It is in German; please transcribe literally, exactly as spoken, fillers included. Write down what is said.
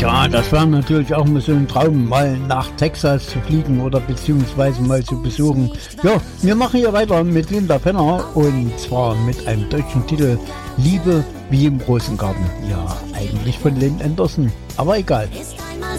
Tja, das wäre natürlich auch mal so ein Traum, mal nach Texas zu fliegen oder beziehungsweise mal zu besuchen. Ja, wir machen hier weiter mit Linda Penner und zwar mit einem deutschen Titel Liebe wie im Rosengarten. Ja, eigentlich von Lynn Anderson, aber egal. Ist